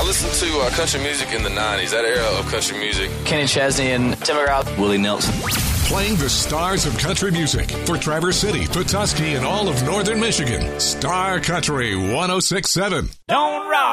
listened to country music in the 90s, that era of country music. Kenny Chesney and Tim McGraw. Willie Nelson. Playing the stars of country music for Traverse City, Petoskey, and all of northern Michigan. Star Country 106.7. Don't rock.